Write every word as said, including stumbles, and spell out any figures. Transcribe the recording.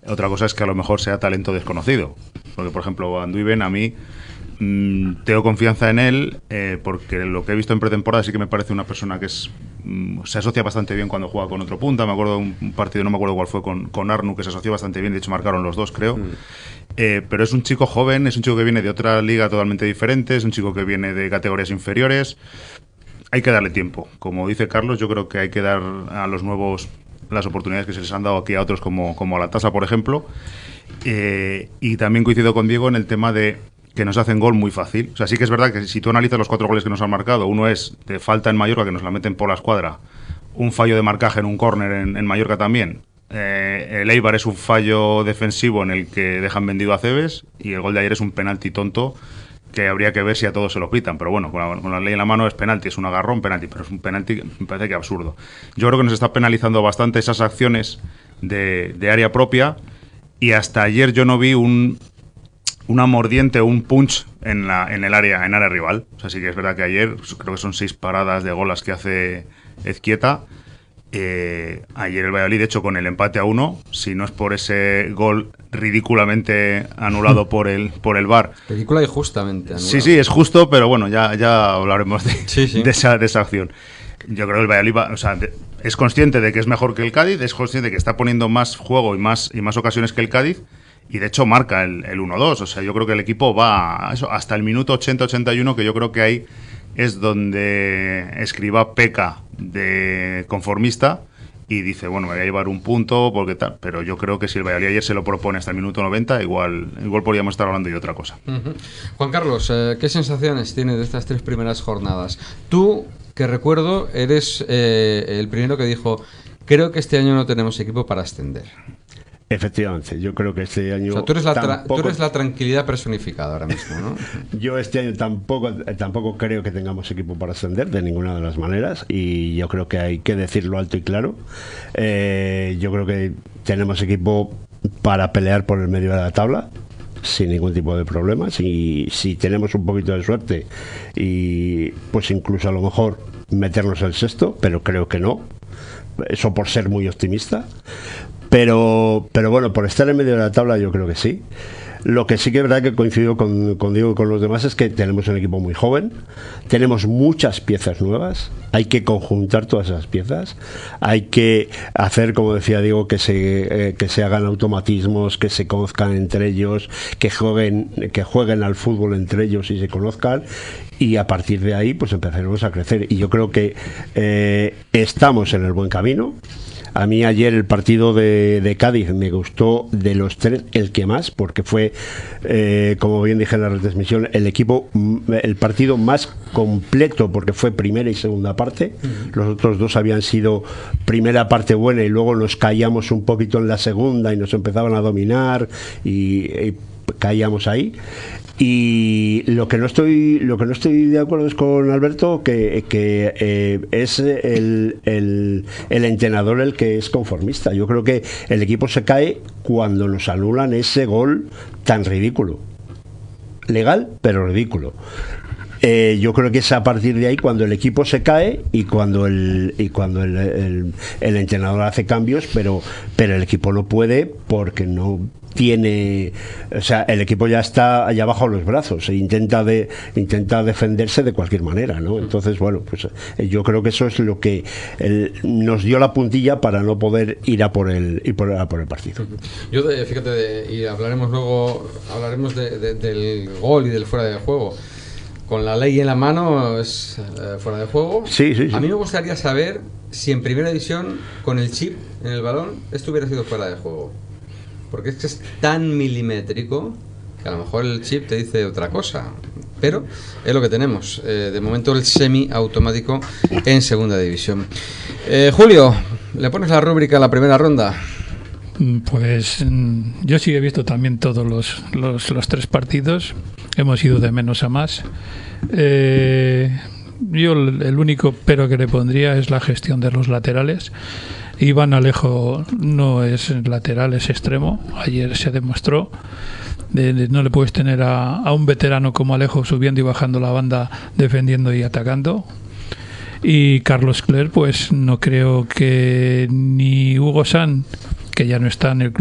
Otra cosa es que a lo mejor sea talento desconocido. Porque, por ejemplo, Anduiven, a mí mmm, tengo confianza en él eh, porque lo que he visto en pretemporada sí que me parece una persona que es mmm, se asocia bastante bien cuando juega con otro punta. Me acuerdo de un, un partido, no me acuerdo cuál fue, con, con Arnu, que se asoció bastante bien. De hecho, marcaron los dos, creo. Mm. Eh, pero es un chico joven, es un chico que viene de otra liga totalmente diferente, es un chico que viene de categorías inferiores. Hay que darle tiempo. Como dice Carlos, yo creo que hay que dar a los nuevos las oportunidades que se les han dado aquí a otros como, como a la Tasa, por ejemplo. Eh, y también coincido con Diego en el tema de que nos hacen gol muy fácil. O sea, sí que es verdad que si tú analizas los cuatro goles que nos han marcado, uno es de falta en Mallorca, que nos la meten por la escuadra, un fallo de marcaje en un córner en, en Mallorca también. Eh, el Eibar es un fallo defensivo en el que dejan vendido a Cebes, y el gol de ayer es un penalti tonto que habría que ver si a todos se lo pitan, pero bueno, con la, con la ley en la mano es penalti, es un agarrón, penalti, pero es un penalti que me parece que absurdo. Yo creo que nos está penalizando bastante esas acciones de, de área propia, y hasta ayer yo no vi un una mordiente o un punch en la en el área en área rival. O sea, sí que es verdad que ayer creo que son seis paradas de golas que hace Ezquieta. Eh, ayer el Valladolid, de hecho, con el empate a uno, si no es por ese gol ridículamente anulado por el por el V A R. Ridícula y justamente anulado. Sí, sí, es justo, pero bueno, ya, ya hablaremos de, sí, sí. de, esa, de esa acción. Yo creo que el Valladolid va, o sea, de, es consciente de que es mejor que el Cádiz, es consciente de que está poniendo más juego y más, y más ocasiones que el Cádiz, y de hecho marca el, el uno dos. O sea, yo creo que el equipo va a eso, hasta el minuto ochenta ochenta y uno, que yo creo que ahí es donde Escribá peca de conformista y dice, bueno, me voy a llevar un punto porque tal, pero yo creo que si el Valladolid ayer se lo propone hasta el minuto noventa, igual igual podríamos estar hablando de otra cosa. Uh-huh. Juan Carlos, eh, ¿qué sensaciones tienes de estas tres primeras jornadas? Tú, que recuerdo, eres eh, el primero que dijo, creo que este año no tenemos equipo para ascender. Efectivamente, yo creo que este año... O sea, tú eres, la tra- tampoco... tú eres la tranquilidad personificada ahora mismo, ¿no? Yo este año tampoco, tampoco creo que tengamos equipo para ascender de ninguna de las maneras, y yo creo que hay que decirlo alto y claro. Eh, yo creo que tenemos equipo para pelear por el medio de la tabla sin ningún tipo de problemas, y si tenemos un poquito de suerte y pues incluso a lo mejor meternos el sexto, pero creo que no, eso por ser muy optimista. Pero, pero bueno, por estar en medio de la tabla yo creo que sí. Lo que sí que es verdad que coincido con, con Diego y con los demás es que tenemos un equipo muy joven, tenemos muchas piezas nuevas, hay que conjuntar todas esas piezas, hay que hacer, como decía Diego, que se, eh, que se hagan automatismos, que se conozcan entre ellos, que jueguen, que jueguen al fútbol entre ellos y se conozcan, y a partir de ahí pues empezaremos a crecer. Y yo creo que eh, estamos en el buen camino. A mí ayer el partido de, de Cádiz me gustó de los tres el que más, porque fue, eh, como bien dije en la retransmisión, el equipo, el partido más completo, porque fue primera y segunda parte. Uh-huh. Los otros dos habían sido primera parte buena y luego nos caíamos un poquito en la segunda y nos empezaban a dominar y, y caíamos ahí. Y lo que no estoy lo que no estoy de acuerdo es con Alberto, que, que eh, es el, el, el entrenador el que es conformista. Yo creo que el equipo se cae cuando nos anulan ese gol tan ridículo, legal pero ridículo. Eh, yo creo que es a partir de ahí cuando el equipo se cae y cuando el y cuando el, el, el entrenador hace cambios, pero pero el equipo no puede porque no tiene, o sea, el equipo ya está allá bajo los brazos e intenta de intenta defenderse de cualquier manera, ¿no? Entonces, bueno, pues eh, yo creo que eso es lo que el, nos dio la puntilla para no poder ir a por el ir por, a por el partido. Yo de, fíjate de, y hablaremos luego hablaremos de, de, del gol y del fuera de juego. Con la ley en la mano es eh, fuera de juego. Sí, sí, sí. A mí me gustaría saber si en primera división con el chip en el balón esto hubiera sido fuera de juego. Porque es que es tan milimétrico que a lo mejor el chip te dice otra cosa. Pero es lo que tenemos. Eh, de momento el semiautomático en segunda división. Eh, Julio, ¿le pones la rúbrica a la primera ronda? Pues yo sí he visto también todos los, los, los tres partidos. Hemos ido de menos a más. Eh, yo el único pero que le pondría es la gestión de los laterales. Iván Alejo no es lateral, es extremo. Ayer se demostró. De, de, no le puedes tener a, a un veterano como Alejo subiendo y bajando la banda, defendiendo y atacando. Y Carlos Cler, pues no creo que ni Hugo San, que ya no está en el club,